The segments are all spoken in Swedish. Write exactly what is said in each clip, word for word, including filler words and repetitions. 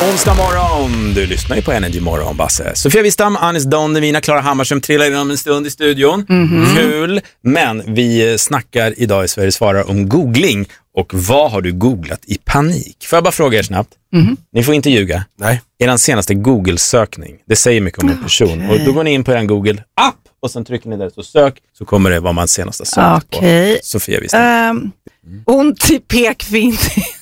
Onsdag morgon, du lyssnar ju på Energy Morgon, Basse. Sofia Wistam, Anis Don, Devina, Klara Hammarström trillar in om en stund i studion. Mm-hmm. Kul, men vi snackar idag i Sveriges svarare om googling. Och vad har du googlat i panik? Får jag bara fråga er snabbt? Mm-hmm. Ni får inte ljuga. Nej. Er den senaste Google-sökning, det säger mycket om en person. Okay. Och då går ni in på en Google-app och sen trycker ni där så sök, så kommer det vad man senast har sökt okay. på. Sofia Wistam. Um, mm. Ont i pekfinger.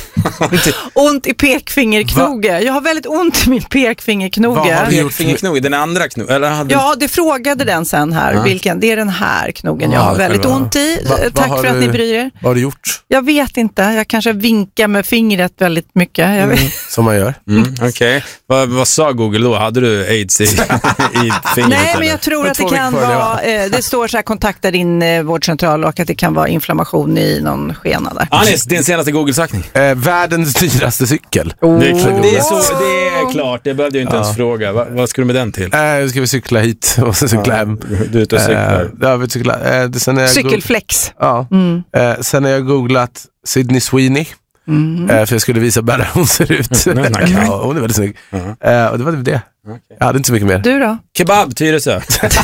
Ont i pekfingerknoge. Va? Jag har väldigt ont i min pekfingerknoge. Pekfingerknoge, den andra knogen? Eller hade... Ja, det frågade den sen här. Ja. Vilken? Det är den här knogen ja, jag har väldigt ont i. Va, Tack för att du, ni bryr er. Vad har du gjort? Jag vet inte. Jag kanske vinkar med fingret väldigt mycket. Jag mm, vet. Som man gör. Mm, Okej. Okay. Va, vad sa Google då? Hade du AIDS i, i fingret? Nej, men jag tror att det kan vara... Eh, det står så här, kontakta din eh, vårdcentral och att det kan vara inflammation i någon skena där. Anis, din senaste Google-sökning? Eh, världens dyraste cykel. Oh. Det, är klart. Det, är så, det är klart, det behövde jag inte ja. ens fråga. Va, vad ska du med den till? Eh, ska vi cykla hit och sen cykla ja. hem. Du är ute och cyklar. Eh, ja, vi cyklar. Eh, sen jag Cykelflex. Ja. Mm. Eh, sen har jag googlat Sydney Sweeney. Mm. Eh, för jag skulle visa bara hur hon ser ut. Mm. Ja, hon är väldigt snygg. Mm. Eh, och det var det. Okay. Jag hade inte så mycket mer. Du då? Kebab, Tyresö.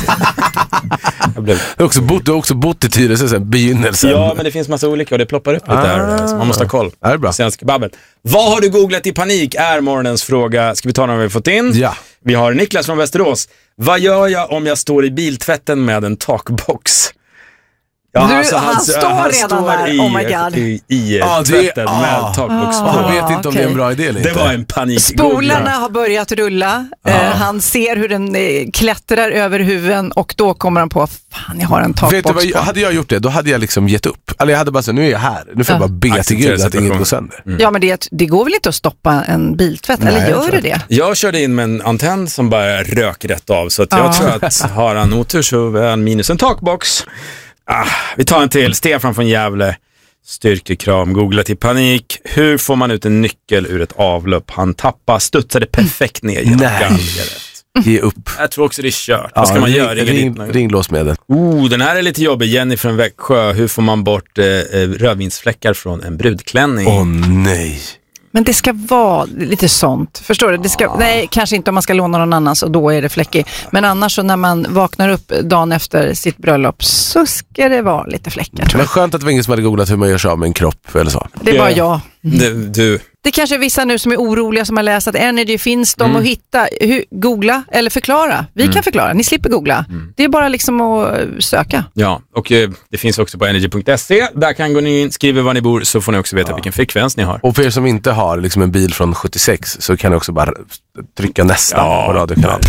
jag blev... du, har också bott, du har också bott i Tyresö sen begynnelsen. Ja, men det finns massa olika och det ploppar upp lite ah. här. Så man måste ha koll. Ja, det är bra. Senast kebaben. Vad har du googlat i panik är morgonens fråga. Ska vi ta någon vi har fått in? Ja. Vi har Niklas från Västerås. Vad gör jag om jag står i biltvätten med en takbox? Ja, du, alltså, han, han står han redan står där, i, oh my god. i, i ah, tvätten ah, med takbox på. Han vet inte okay. om det är en bra idé eller inte. Det var en panik. Spolarna har börjat rulla. Ah. Eh, han ser hur den eh, klättrar över huven och då kommer han på, fan jag har en takbox. Vet du vad, på. Hade jag gjort det, då hade jag liksom gett upp. Eller jag hade bara så, nu är jag här. Nu får ah. jag bara be till Gud att inget går sönder. Mm. Ja, men det, det går väl inte att stoppa en biltvätt? Nej, eller gör det det? Jag körde in med en antenn som bara rök rätt av. Så att jag ah. tror att har han otur så är han minus en takbox. Ah, vi tar en till. Stefan från Gävle. Styrkekram, googla till panik. Hur får man ut en nyckel ur ett avlopp? Han tappar, studsade perfekt ner genom galgeret. Ge upp. Jag tror också det är kört. Vad ska ja, man göra? Ring, ringlåsmedel. Oh, den här är lite jobbig. Jenny från Växjö. Hur får man bort eh, rödvinsfläckar från en brudklänning? Åh oh, nej. Men det ska vara lite sånt. Förstår du? Det ska, nej, kanske inte om man ska låna någon annans och då är det fläckig. Men annars så när man vaknar upp dagen efter sitt bröllop så ska det vara lite fläckar. Men skönt att det var ingen som hade googlat hur man gör sig av med en kropp eller så. Det är bara jag. Mm. Du, du. Det kanske är vissa nu som är oroliga som har läst att Energy finns de mm. att hitta. Hur, googla eller förklara. Vi mm. kan förklara, ni slipper googla. Mm. Det är bara liksom att söka. Ja, och eh, det finns också på energy punkt se. Där kan gå ni in, skriva var ni bor så får ni också veta ja. vilken frekvens ni har. Och för er som inte har liksom en bil från sjuttiosex så kan ni också bara trycka nästan ja. på radiokanalen.